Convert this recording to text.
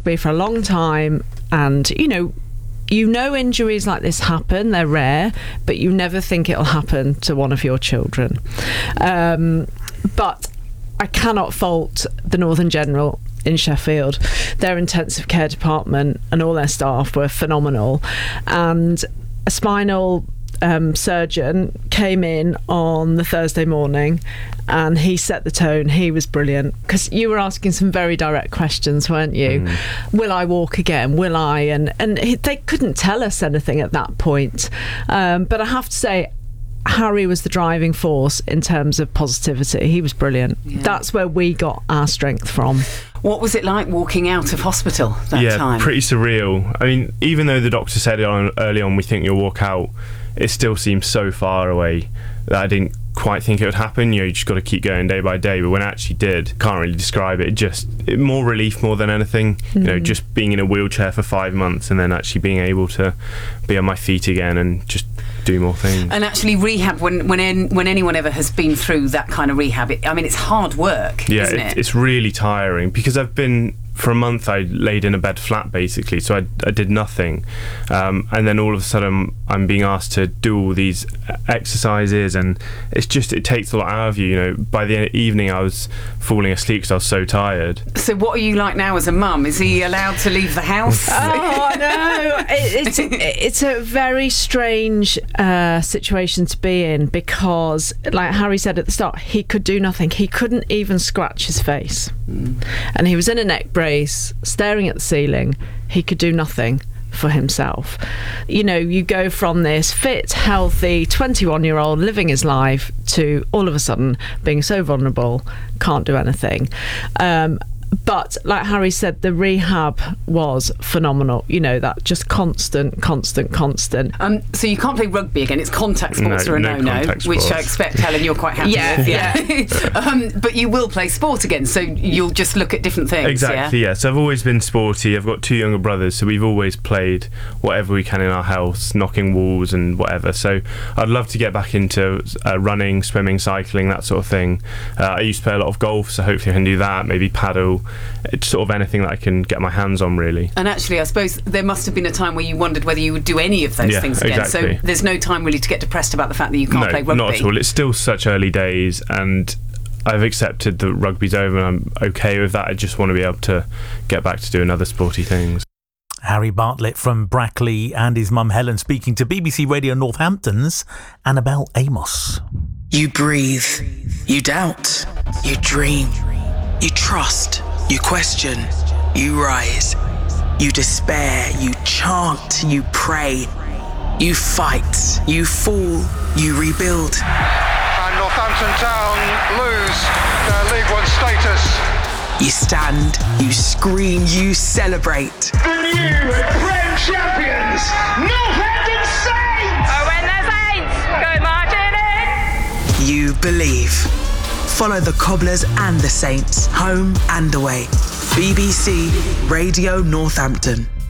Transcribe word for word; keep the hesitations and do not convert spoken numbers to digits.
rugby for a long time, and, you know, you know injuries like this happen, they're rare, but you never think it'll happen to one of your children. Um, but I cannot fault the Northern General in Sheffield. Their intensive care department and all their staff were phenomenal. And a spinal um, surgeon came in on the Thursday morning, and he set the tone. He was brilliant, because you were asking some very direct questions, weren't you? Mm. Will I walk again? Will I? And and he, they couldn't tell us anything at that point. Um, but I have to say, Harry was the driving force in terms of positivity. He was brilliant. Yeah. That's where we got our strength from. What was it like walking out of hospital that yeah, time? Yeah, pretty surreal. I mean, even though the doctor said it on, early on, we think you'll walk out, it still seems so far away that I didn't quite think it would happen. You know, you just got to keep going day by day. But when I actually did, can't really describe it. It just it, more relief more than anything. Mm. You know, just being in a wheelchair for five months and then actually being able to be on my feet again and just do more things. And actually rehab, when when en- when anyone ever has been through that kind of rehab, it, I mean, it's hard work, yeah, isn't it, it? It's really tiring, because I've been, for a month I laid in a bed flat basically, so I, I did nothing, um, and then all of a sudden I'm being asked to do all these exercises, and it's just, it takes a lot out of you. You know, by the evening I was falling asleep because I was so tired. So what are you like now as a mum? Is he allowed to leave the house? Oh no, it, it's it's a very strange uh, situation to be in, because, like Harry said at the start, he could do nothing. He couldn't even scratch his face, mm. and he was in a neck brace, staring at the ceiling. He could do nothing for himself. You know, you go from this fit, healthy twenty-one year old living his life to all of a sudden being so vulnerable, can't do anything. Um, but like Harry said, the rehab was phenomenal. You know, that just constant, constant, constant. Um, so you can't play rugby again. It's contact sports no, are a no no-no, which I expect, Helen, you're quite happy yeah, with. Yeah. um, but you will play sport again, so you'll just look at different things. Exactly, yeah? yeah. So I've always been sporty. I've got two younger brothers, so we've always played whatever we can in our house, knocking walls and whatever. So I'd love to get back into uh, running, swimming, cycling, that sort of thing. Uh, I used to play a lot of golf, so hopefully I can do that, maybe paddle. It's sort of anything that I can get my hands on, really. And actually, I suppose there must have been a time where you wondered whether you would do any of those yeah, things again. Exactly. So there's no time really to get depressed about the fact that you can't no, play rugby. Not at all. It's still such early days, and I've accepted that rugby's over, and I'm okay with that. I just want to be able to get back to doing other sporty things. Harry Bartlett from Brackley and his mum Helen speaking to B B C Radio Northampton's Annabelle Amos. You breathe, you doubt, you dream, you trust, you question, you rise, you despair, you chant, you pray, you fight, you fall, you rebuild. And Northampton Town lose their League One status. You stand, you scream, you celebrate. The new Prem champions, Northampton Saints! Oh, when the Saints go marching in! You believe. Follow the Cobblers and the Saints, home and away. B B C Radio Northampton.